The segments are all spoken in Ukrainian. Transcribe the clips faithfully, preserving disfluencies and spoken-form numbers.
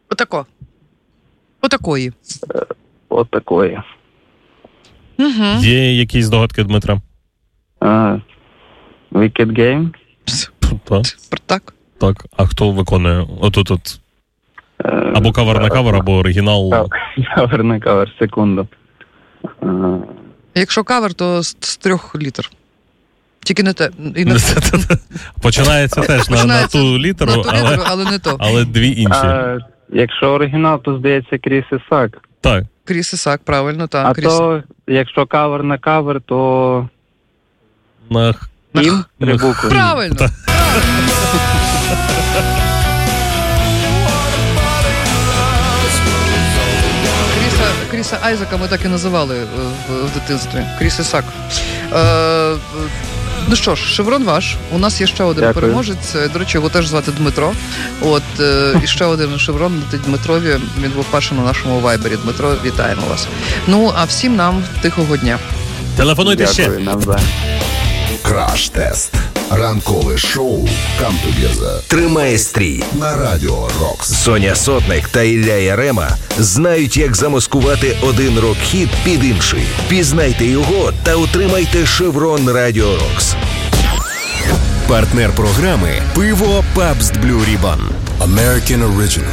Отако. Отакої. Отакої. Угу. Є якісь здогадки, Дмитра? Uh, Wicked Game. Так. Так. Так. А хто виконує? Отут от. Uh, Або кавер на кавер, або оригінал. Кавер на кавер, секунду. Uh, Якщо кавер, то з, з трьох літр. Тільки не те. І не... Починається теж на, на ту літеру, на ту але, літеру, але не то. але дві інші. uh, якщо оригінал, то, здається, Кріс Ісак. Так. Кріс Ісак, правильно, так. А Кріс... то, якщо кавер на кавер, то... На... Ім, три букви. Правильно. Так. Кріса, Кріса Айзека ми так і називали в, в дитинстві. Кріс Ісак. Е, ну що ж, шеврон ваш. У нас є ще один Дякую. переможець. До речі, його теж звати Дмитро. От, е, і ще один шеврон летить Дмитрові. Він був перший на нашому вайбері. Дмитро, вітаємо вас. Ну, а всім нам тихого дня. Телефонуйте ще. Дякую, навзаєм. Краш-тест. Ранкове шоу «Come Together» Тримає стрій. на Радіо Рокс. Соня Сотник та Ілля Ярема знають, як замаскувати один рок-хіт під інший. Пізнайте його та отримайте шеврон Радіо Рокс. Партнер програми «Пиво Пабст Blue Ribbon». American Original.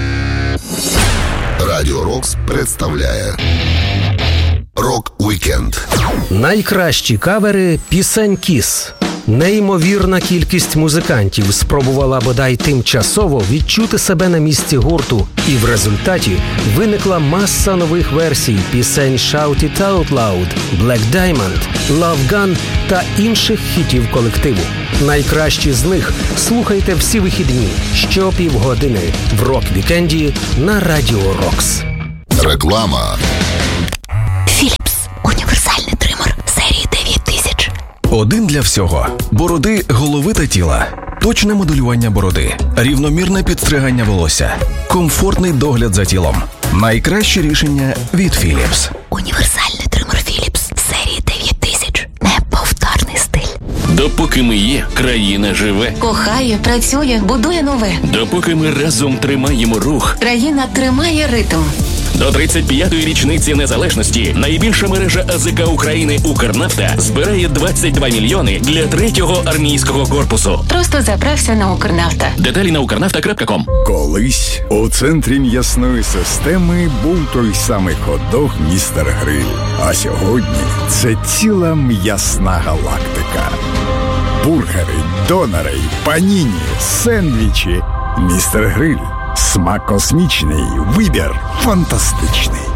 Радіо Рокс представляє Рок-вікенд. Найкращі кавери пісень Кіс. Неймовірна кількість музикантів спробувала бодай тимчасово відчути себе на місці гурту, і в результаті виникла маса нових версій пісень Shout It Out Loud, Black Diamond, Love Gun та інших хітів колективу. Найкращі з них слухайте всі вихідні щопівгодини в Рок-вікенді на Радіо Рокс. Реклама. Філіпс. Універсальний тример серії дев'ять тисяч. Один для всього. Бороди, голови та тіла. Точне моделювання бороди. Рівномірне підстригання волосся. Комфортний догляд за тілом. Найкраще рішення від Philips. Універсальний тример Філіпс серії дев'ять тисяч. Неповторний стиль. Допоки ми є, країна живе. Кохає, працює, будує нове. Допоки ми разом тримаємо рух. Країна тримає ритм. До тридцять п'ятої річниці незалежності найбільша мережа АЗК України «Укрнафта» збирає двадцять два мільйони для третього армійського корпусу. Просто заправся на Укрнафта. Деталі на укрнафта крапка ком. Колись у центрі м'ясної системи був той самий хот-дог «Містер Гриль». А сьогодні це ціла м'ясна галактика. Бургери, донори, паніні, сендвічі. «Містер Гриль». Смак космічний, вибір фантастичний.